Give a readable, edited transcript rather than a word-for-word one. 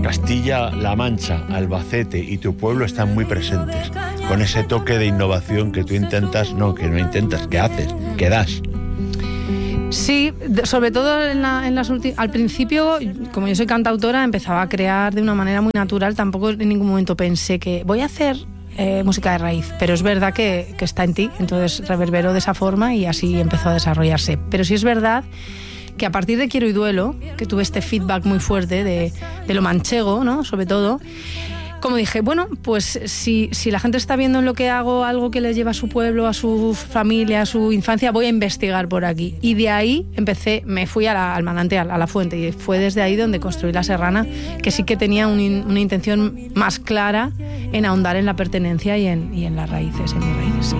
Castilla-La Mancha, Albacete y tu pueblo están muy presentes, con ese toque de innovación que tú intentas, que haces, que das. Sí, sobre todo al principio, como yo soy cantautora, empezaba a crear de una manera muy natural. Tampoco en ningún momento pensé que voy a hacer música de raíz, pero es verdad que está en ti, entonces reverberó de esa forma y así empezó a desarrollarse. Pero sí es verdad que a partir de Quiero y Duelo, que tuve este feedback muy fuerte de lo manchego, ¿no? Sobre todo, como dije, bueno, pues si la gente está viendo en lo que hago algo que les lleva a su pueblo, a su familia, a su infancia, voy a investigar por aquí. Y de ahí me fui al manantial, a la fuente, y fue desde ahí donde construí La Serrana, que sí que tenía una intención más clara en ahondar en la pertenencia y en las raíces, en mis raíces, sí.